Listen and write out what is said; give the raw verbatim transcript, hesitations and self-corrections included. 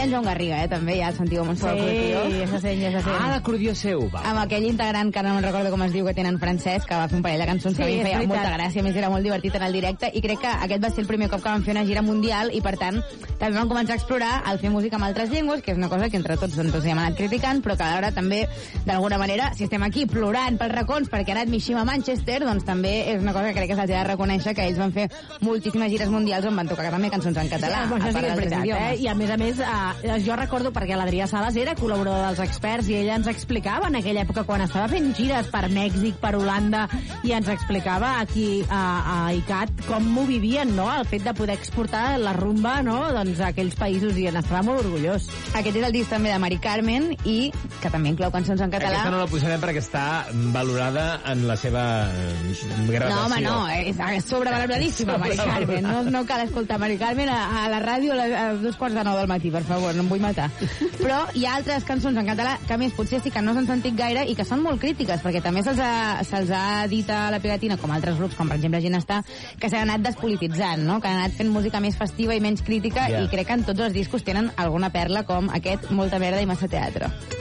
en Joan Garriga, eh, també, ja el sentiu amb un sol acordió. Sí, ja se sent, ja se sent. Ah, l'acordió seu, va. Amb aquell integrant, que no me'n recordo com es diu, que tenen francès, que va fer un parell de cançons Sí, que a mi em és feia veritat. molta gràcia, a més era molt divertit en el directe, i crec que aquest va ser el primer cop que van fer una gira mundial, i per tant també vam començar a explorar el fer música amb altres llengües, que és una cosa que entre tots doncs, hem anat criticant, però que alhora també, d'alguna manera, si estem aquí plorant pels racons perquè ha anat Mishima a Manchester, doncs també és una cosa que crec que se'ls ha de reconèixer, que ells van fer moltíssimes gires mundials on van tocar també cançons en català, Sí, a això sí part que és d'altres veritat, idiomes. eh? I a més a més, eh, jo recordo perquè l'Adrià Sales era col·laborador dels experts i ella ens explicava en aquella època quan estava fent gires per Mèxic, per Holanda, i ens explicava aquí a, a ICAT com ho vivien, no?, el fet de poder exportar la rumba, no?, doncs a aquells països, i n'estava molt orgullós. Aquest és el disc també de Mari Carmen, i que també inclou cançons en català. Aquesta no la posarem perquè està valorada en la seva gradació. No, home, no, és, és sobrevaloradíssima, Mari Carmen. No, no cal escoltar Mari Carmen a, a la ràdio a, a dos quarts de nou del matí, per favor, no em vull matar. Però hi ha altres cançons en català que a més potser sí que no s'han sentit gaire i que són molt crítiques, perquè també se'ls ha, se ha dit a la pegatina, com altres grups, com per exemple Ginestà, que s'han anat despolititzant, no?, que han anat fent música més festiva i menys crítica, yeah. I crec que en tots els discos tenen alguna perla com aquest Molta merda i massa teatre.